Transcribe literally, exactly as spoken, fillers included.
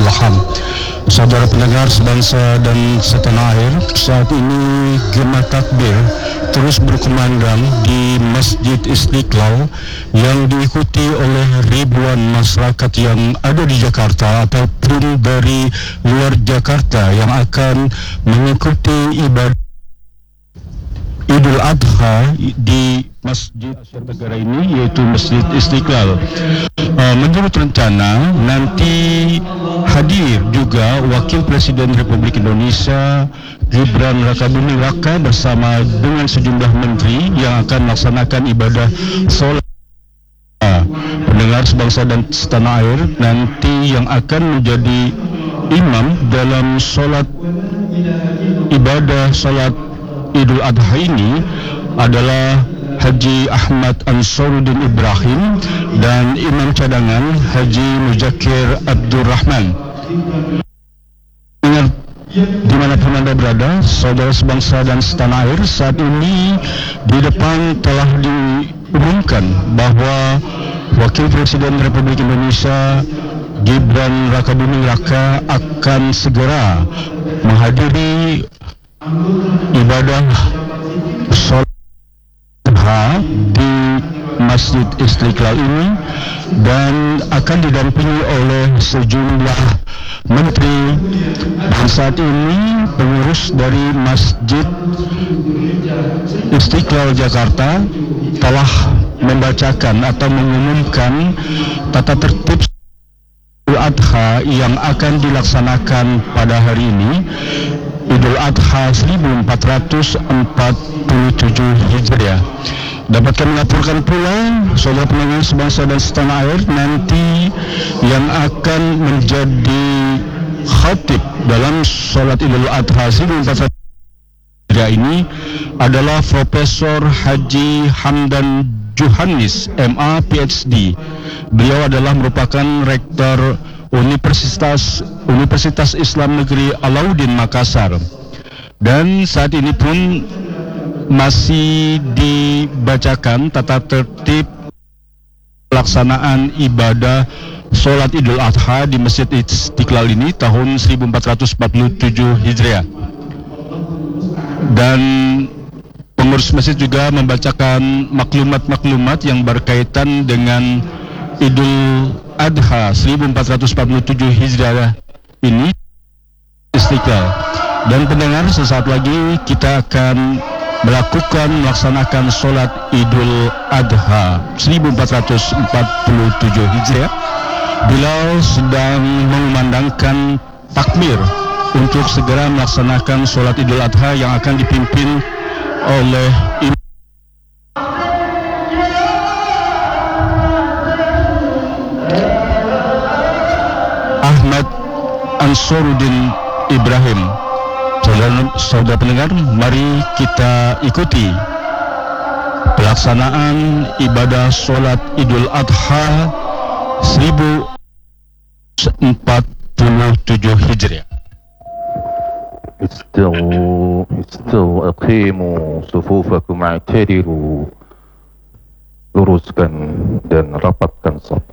Ilham. Saudara pendengar sebangsa dan setanah air, saat ini gema takbir terus berkumandang di Masjid Istiqlal yang diikuti oleh ribuan masyarakat yang ada di Jakarta ataupun dari luar Jakarta yang akan mengikuti ibadah Idul Adha di Masjid Asia Tenggara ini, yaitu Masjid Istiqlal. Uh, menurut rencana nanti hadir juga Wakil Presiden Republik Indonesia Gibran Rakabuming Raka bersama dengan sejumlah menteri yang akan melaksanakan ibadah sholat. Pendengar sebangsa dan setanah air, nanti yang akan menjadi imam dalam sholat ibadah sholat Idul Adha ini adalah Haji Ahmad Ansaruddin Ibrahim dan imam cadangan Haji Muzakir Abdurrahman. Dimanapun Anda berada, saudara sebangsa dan setanah air, saat ini di depan telah diumumkan bahwa Wakil Presiden Republik Indonesia Gibran Rakabuming Raka akan segera menghadiri ibadah sholat di Masjid Istiqlal ini dan akan didampingi oleh sejumlah menteri, dan saat ini pengurus dari Masjid Istiqlal Jakarta telah membacakan atau mengumumkan tata tertib Idul Adha yang akan dilaksanakan pada hari ini, Idul Adha seribu empat ratus empat puluh tujuh Hijriah. Dapat kami laporkan pula, saudara pendengar sebangsa dan setanah air, nanti yang akan menjadi khatib dalam sholat Idul Adha seribu empat ratus Hijriah ini adalah Profesor Haji Hamdan Juhanis, M A P H D. Beliau adalah merupakan rektor Universitas Universitas Islam Negeri Alauddin Makassar. Dan saat ini pun masih dibacakan tata tertib pelaksanaan ibadah sholat Idul Adha di Masjid Istiqlal ini tahun seribu empat ratus empat puluh tujuh Hijriah. Dan pengurus masjid juga membacakan maklumat-maklumat yang berkaitan dengan Idul Adha seribu empat ratus empat puluh tujuh Hijriah ini Istiqlal. Dan pendengar, sesaat lagi kita akan melakukan melaksanakan sholat Idul Adha seribu empat ratus empat puluh tujuh Hijriah. Bilal sedang mengumandangkan takbir untuk segera melaksanakan sholat Idul Adha yang akan dipimpin oleh Imam Ahmad Ansaruddin Ibrahim. Saudara, saudara pendengar, mari kita ikuti pelaksanaan ibadah sholat Idul Adha seribu empat puluh tujuh Hijriah. استووا استووا أقيموا صفوفكم اعتدلوا, luruskan dan rapatkan saf.